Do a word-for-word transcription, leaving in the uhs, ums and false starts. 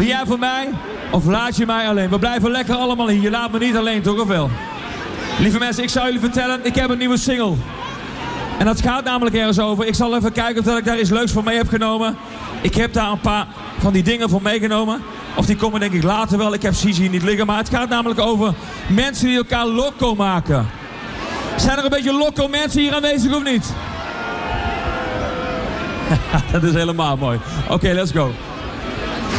Ben jij voor mij? Of laat je mij alleen? We blijven lekker allemaal hier. Je laat me niet alleen, toch? Of wel? Lieve mensen, ik zou jullie vertellen, ik heb een nieuwe single. En dat gaat namelijk ergens over. Ik zal even kijken of ik daar iets leuks voor mee heb genomen. Ik heb daar een paar van die dingen voor meegenomen. Of die komen denk ik later wel. Ik heb ze hier niet liggen. Maar het gaat namelijk over mensen die elkaar loco maken. Zijn er een beetje loco mensen hier aanwezig of niet? Dat is helemaal mooi. Oké, okay, let's go.